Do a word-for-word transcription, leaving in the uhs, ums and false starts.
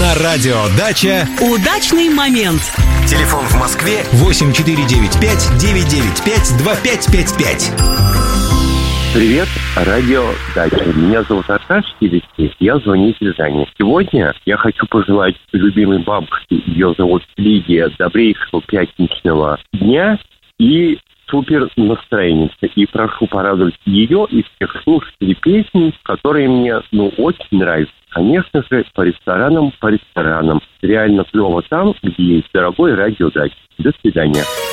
На радио «Дача» удачный момент. Телефон в Москве восемь четыре девять пять девять девять пять два пять пять пять. Привет, радио «Дача». Меня зовут Аркаш Елисеев, я звоню из Рязани. Сегодня я хочу пожелать любимой бабушке, ее зовут Лидия, добрейшего пятничного дня и супер настроения. И прошу порадовать ее и всех слушателей песни, которые мне, ну, очень нравятся. Конечно же, по ресторанам, по ресторанам. Реально клево там, где есть дорогой радио «Дача». До свидания.